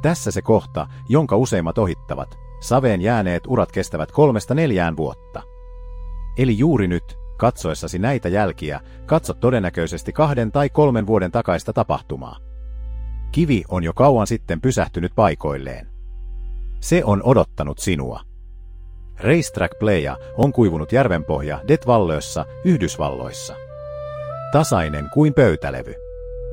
Tässä se kohta, jonka useimmat ohittavat. Saveen jääneet urat kestävät 3–4 vuotta. Eli juuri nyt, katsoessasi näitä jälkiä, katsot todennäköisesti 2 tai 3 vuoden takaista tapahtumaa. Kivi on jo kauan sitten pysähtynyt paikoilleen. Se on odottanut sinua. Racetrack Playa on kuivunut järvenpohja Det Vallössä, Yhdysvalloissa. Tasainen kuin pöytälevy.